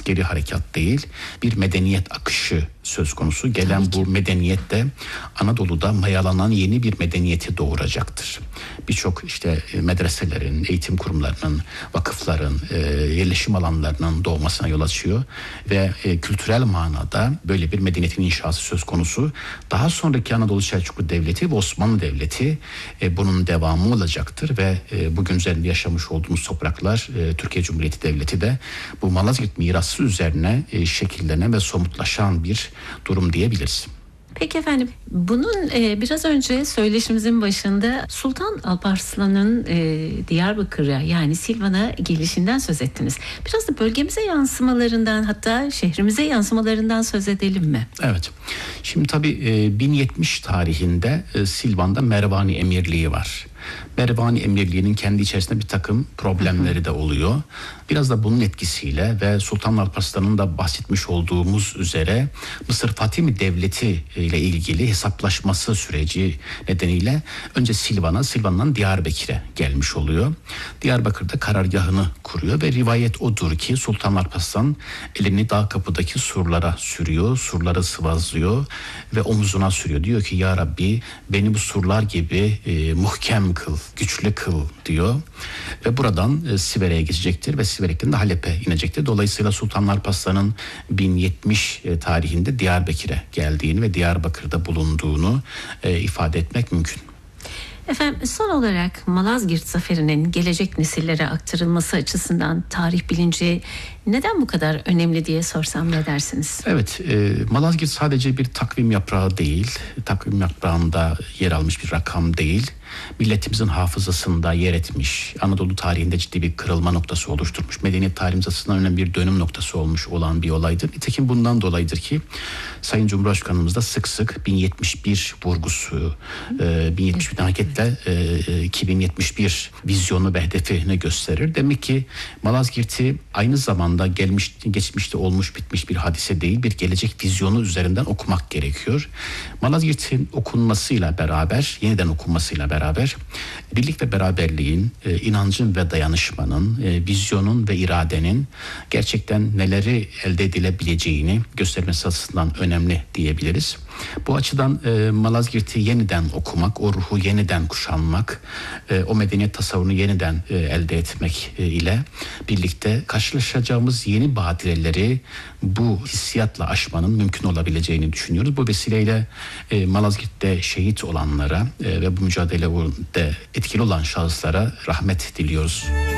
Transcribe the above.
askeri harekat değil, bir medeniyet akışı söz konusu. Gelen bu medeniyet de Anadolu'da mayalanan yeni bir medeniyeti doğuracaktır. Birçok işte medreselerin, eğitim kurumlarının, vakıfların, yerleşim alanlarının doğmasına yol açıyor ve kültürel manada böyle bir medeniyetin inşası söz konusu. Daha sonraki Anadolu Selçuklu Devleti ve Osmanlı Devleti bunun devamı olacaktır ve bugün üzerinde yaşamış olduğumuz topraklar, Türkiye Cumhuriyeti Devleti de bu Malazgirt mirası üzerine şekillenen ve somutlaşan bir durum diyebiliriz. Peki efendim, bunun biraz önce söyleşimizin başında Sultan Alparslan'ın Diyarbakır'a yani Silvan'a gelişinden söz ettiniz. Biraz da bölgemize yansımalarından, hatta şehrimize yansımalarından söz edelim mi? Evet. Şimdi tabii 1070 tarihinde Silvan'da Mervani Emirliği var. Mervani Emirliği'nin kendi içerisinde bir takım problemleri de oluyor. Biraz da bunun etkisiyle ve Sultan Alparslan'ın da bahsetmiş olduğumuz üzere Mısır Fatimi Devleti ile ilgili hesaplaşması süreci nedeniyle önce Silvan'dan Diyarbakır'a gelmiş oluyor. Diyarbakır'da karargahını kuruyor ve rivayet odur ki Sultan Alparslan elini dağ kapıdaki surlara sürüyor, surları sıvazlıyor ve omuzuna sürüyor. Diyor ki ya Rabbi beni bu surlar gibi muhkem kıl, güçlü kıl diyor. Ve buradan Siverek'e geçecektir ve Siverek'ten de Halep'e inecektir. Dolayısıyla Sultan Alparslan'ın 1070 tarihinde Diyarbakır'a geldiğini ve Diyarbakır'da bulunduğunu ifade etmek mümkün. Efendim, son olarak Malazgirt Zaferi'nin gelecek nesillere aktarılması açısından tarih bilinci neden bu kadar önemli diye sorsam ne dersiniz? Evet, Malazgirt sadece bir takvim yaprağı değil, takvim yaprağında yer almış bir rakam değil. Milletimizin hafızasında yer etmiş, Anadolu tarihinde ciddi bir kırılma noktası oluşturmuş, medeniyet tarihimiz açısından önemli bir dönüm noktası olmuş olan bir olaydır. Nitekim bundan dolayıdır ki Sayın Cumhurbaşkanımız da sık sık 1071 vurgusu, 1071 hareketle 2071 vizyonu ve hedefini gösterir. Demek ki Malazgirt'i aynı zamanda geçmişte olmuş bitmiş bir hadise değil, bir gelecek vizyonu üzerinden okumak gerekiyor. Malazgirt'in okunmasıyla beraber, yeniden okunmasıyla beraber birlik ve beraberliğin, inancın ve dayanışmanın, vizyonun ve iradenin gerçekten neleri elde edilebileceğini göstermesi açısından önemli diyebiliriz. Bu açıdan Malazgirt'i yeniden okumak, o ruhu yeniden kuşanmak, o medeniyet tasavvurunu yeniden elde etmek ile birlikte karşılaşacağımız yeni badireleri bu hissiyatla aşmanın mümkün olabileceğini düşünüyoruz. Bu vesileyle Malazgirt'te şehit olanlara ve bu mücadelede etkili olan şahıslara rahmet diliyoruz.